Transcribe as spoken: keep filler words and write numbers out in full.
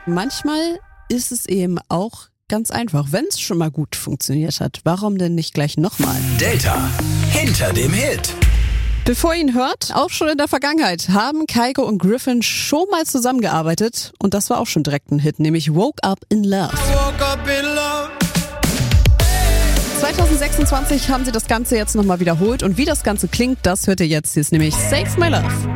Manchmal ist es eben auch ganz einfach, wenn es schon mal gut funktioniert hat. Warum denn nicht gleich nochmal? Delta hinter dem Hit. Bevor ihr ihn hört, auch schon in der Vergangenheit haben Kygo und Griffin schon mal zusammengearbeitet und das war auch schon direkt ein Hit, nämlich Woke Up in Love. zwanzig sechsundzwanzig haben sie das Ganze jetzt nochmal wiederholt und wie das Ganze klingt, das hört ihr jetzt. Hier ist nämlich Save My Love.